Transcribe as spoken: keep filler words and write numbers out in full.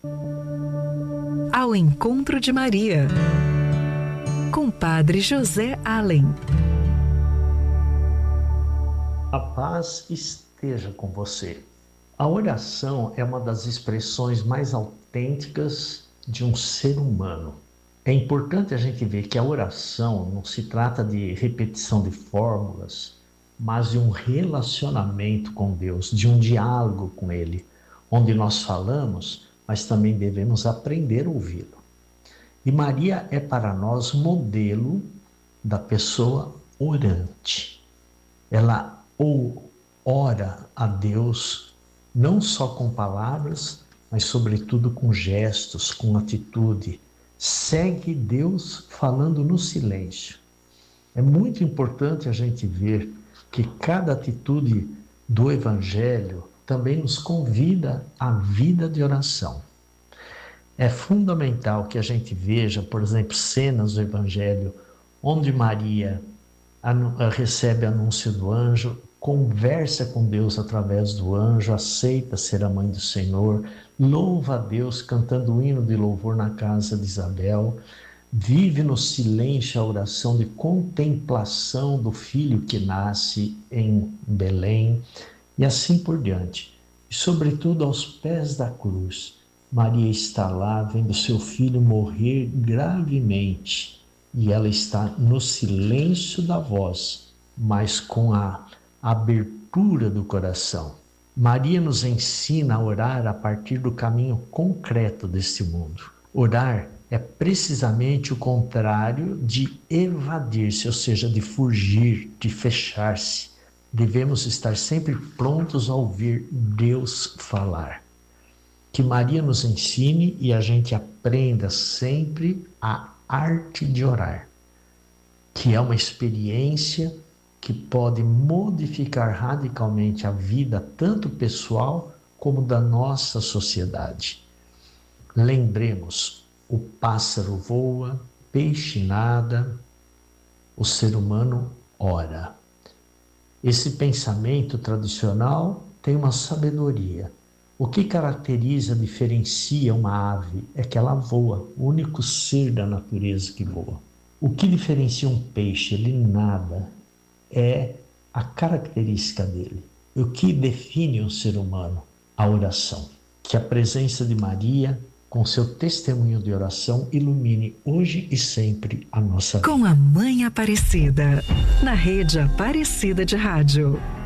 Ao encontro de Maria, com Padre José Allen. A paz esteja com você. A oração é uma das expressões mais autênticas de um ser humano. É importante a gente ver que a oração não se trata de repetição de fórmulas, mas de um relacionamento com Deus, de um diálogo com Ele, onde nós falamos, mas também devemos aprender a ouvi-lo. E Maria é para nós modelo da pessoa orante. Ela ou ora a Deus, não só com palavras, mas sobretudo com gestos, com atitude. Segue Deus falando no silêncio. É muito importante a gente ver que cada atitude do Evangelho também nos convida à vida de oração. É fundamental que a gente veja, por exemplo, cenas do Evangelho onde Maria recebe anúncio do anjo, conversa com Deus através do anjo, aceita ser a mãe do Senhor, louva a Deus cantando o hino de louvor na casa de Isabel, vive no silêncio a oração de contemplação do filho que nasce em Belém, e assim por diante. E sobretudo aos pés da cruz, Maria está lá vendo seu filho morrer gravemente, e ela está no silêncio da voz, mas com a abertura do coração. Maria nos ensina a orar a partir do caminho concreto deste mundo. Orar é precisamente o contrário de evadir-se, ou seja, de fugir, de fechar-se. Devemos estar sempre prontos a ouvir Deus falar. Que Maria nos ensine e a gente aprenda sempre a arte de orar, que é uma experiência que pode modificar radicalmente a vida tanto pessoal como da nossa sociedade. Lembremos, o pássaro voa, peixe nada, o ser humano ora. Esse pensamento tradicional tem uma sabedoria. O que caracteriza, diferencia uma ave é que ela voa, o único ser da natureza que voa. O que diferencia um peixe? Ele nada. É a característica dele. O que define um ser humano? A oração. Que a presença de Maria, com seu testemunho de oração, ilumine hoje e sempre a nossa vida. Com a Mãe Aparecida, na Rede Aparecida de Rádio.